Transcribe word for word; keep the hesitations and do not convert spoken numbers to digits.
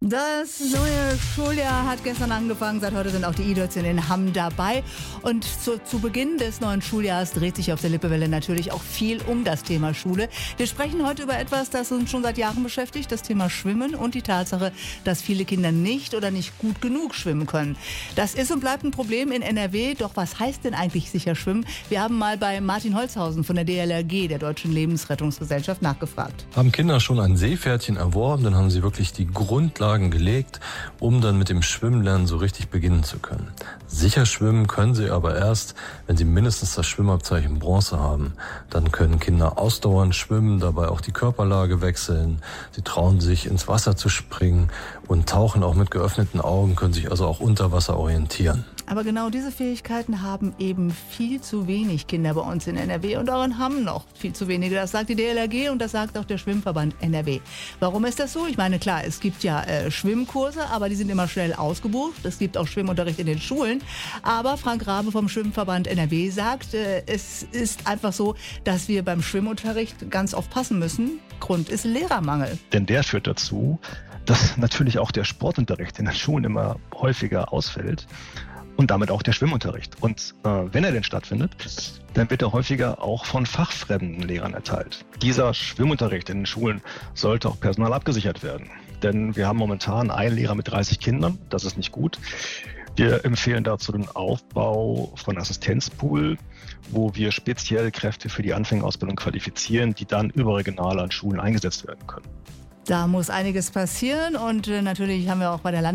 Das neue Schuljahr hat gestern angefangen. Seit heute sind auch die I-Dötzchen in Hamm dabei. Und zu, zu Beginn des neuen Schuljahres dreht sich auf der Lippewelle natürlich auch viel um das Thema Schule. Wir sprechen heute über etwas, das uns schon seit Jahren beschäftigt, das Thema Schwimmen und die Tatsache, dass viele Kinder nicht oder nicht gut genug schwimmen können. Das ist und bleibt ein Problem in N R W. Doch was heißt denn eigentlich sicher schwimmen? Wir haben mal bei Martin Holzhausen von der D L R G, der Deutschen Lebensrettungsgesellschaft, nachgefragt. Haben Kinder schon ein Seepferdchen erworben, dann haben sie wirklich die Grundlagen gelegt, um dann mit dem Schwimmlernen so richtig beginnen zu können. Sicher schwimmen können sie aber erst, wenn sie mindestens das Schwimmabzeichen Bronze haben. Dann können Kinder ausdauernd schwimmen, dabei auch die Körperlage wechseln. Sie trauen sich, ins Wasser zu springen und tauchen auch mit geöffneten Augen, können sich also auch unter Wasser orientieren. Aber genau diese Fähigkeiten haben eben viel zu wenig Kinder bei uns in N R W und auch in Hamm noch viel zu wenige. Das sagt die D L R G und das sagt auch der Schwimmverband N R W. Warum ist das so? Ich meine, klar, es gibt ja äh, Schwimmkurse, aber die sind immer schnell ausgebucht. Es gibt auch Schwimmunterricht in den Schulen. Aber Frank Rabe vom Schwimmverband N R W sagt, äh, es ist einfach so, dass wir beim Schwimmunterricht ganz oft passen müssen. Grund ist Lehrermangel. Denn der führt dazu, dass natürlich auch der Sportunterricht in den Schulen immer häufiger ausfällt. Und damit auch der Schwimmunterricht. Und äh, wenn er denn stattfindet, dann wird er häufiger auch von fachfremden Lehrern erteilt. Dieser Schwimmunterricht in den Schulen sollte auch personal abgesichert werden. Denn wir haben momentan einen Lehrer mit dreißig Kindern. Das ist nicht gut. Wir empfehlen dazu den Aufbau von Assistenzpool, wo wir speziell Kräfte für die Anfängerausbildung qualifizieren, die dann überregional an Schulen eingesetzt werden können. Da muss einiges passieren und äh, natürlich haben wir auch bei der Land